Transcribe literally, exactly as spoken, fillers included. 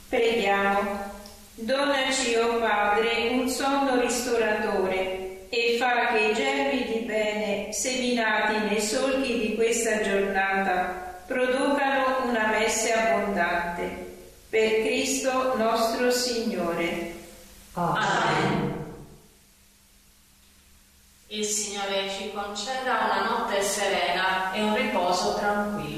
Preghiamo. Donaci, o Padre, un sonno ristoratore e fa che i germi di bene seminati nei solchi di questa giornata producano una messe abbondante. Per Cristo nostro Signore. Amen. Il Signore ci conceda una notte serena e un riposo tranquillo.